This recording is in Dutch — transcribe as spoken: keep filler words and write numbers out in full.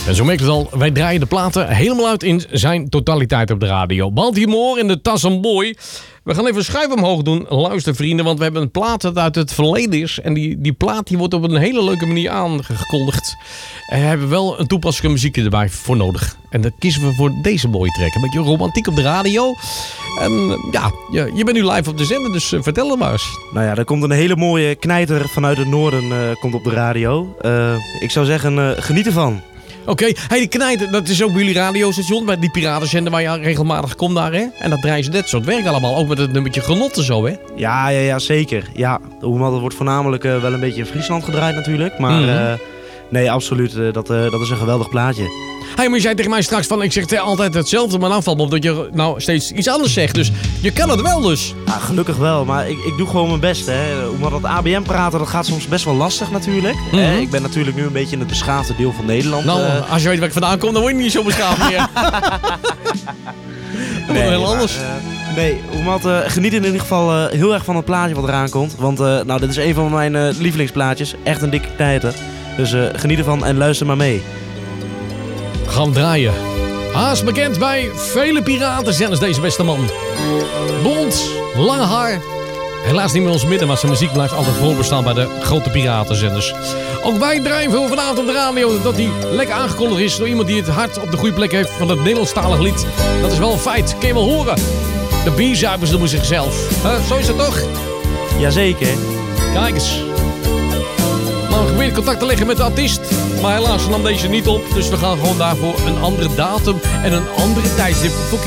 En zo merk je het al, wij draaien de platen helemaal uit in zijn totaliteit op de radio. Baltimore in de Tarzan Boy. We gaan even een schuif omhoog doen, luister vrienden, want we hebben een plaat dat uit het verleden is. En die, die plaat die wordt op een hele leuke manier aangekondigd. En we hebben wel een toepasselijke muziekje erbij voor nodig. En dan kiezen we voor deze mooie track. Een beetje romantiek op de radio. En ja, je, je bent nu live op de zender, dus uh, vertel het maar eens. Nou ja, er komt een hele mooie knijter vanuit het noorden uh, komt op de radio. Uh, ik zou zeggen, uh, geniet ervan. Oké, okay. Hey, die knijter, dat is ook bij jullie radiostation, bij die piratenzender waar je regelmatig komt daar, hè? En dat draaien ze dit soort werk allemaal, ook met het nummertje genot en zo, hè? Ja, ja, ja, zeker. Ja, hoewel het wordt voornamelijk uh, wel een beetje in Friesland gedraaid natuurlijk, maar mm-hmm. uh, nee, absoluut, uh, dat, uh, dat is een geweldig plaatje. Hey, maar je zei tegen mij straks van, ik zeg altijd hetzelfde, maar dan valt me op dat je nou steeds iets anders zegt. Dus je kan het wel dus. Ja, gelukkig wel, maar ik, ik doe gewoon mijn best, hè. Omdat dat A B M praten, dat gaat soms best wel lastig natuurlijk. Mm-hmm. Eh, ik ben natuurlijk nu een beetje in het beschaafde deel van Nederland. Nou, uh, als je weet waar ik vandaan kom, dan word je niet zo beschaafd meer. nee, heel maar, anders. Uh, nee, omdat, uh, geniet in ieder geval uh, heel erg van het plaatje wat eraan komt. Want uh, nou, dit is een van mijn uh, lievelingsplaatjes. Echt een dikke knijter. Dus uh, geniet ervan en luister maar mee. Gaan draaien. Haast bekend bij vele piratenzenders, deze beste man. Blond, lang haar. Helaas niet meer ons midden, maar zijn muziek blijft altijd voorbestaan bij de grote piratenzenders. Ook wij draaien veel vanavond op de radio dat hij lekker aangekondigd is door iemand die het hart op de goede plek heeft van het Nederlandstalig lied. Dat is wel een feit, kun je wel horen. De bierzuipers noemen zichzelf. Huh? Zo is het toch? Jazeker. Kijk eens. Nou, we proberen contact te leggen met de artiest. Maar helaas nam deze niet op. Dus we gaan gewoon daarvoor een andere datum en een andere tijdstip voor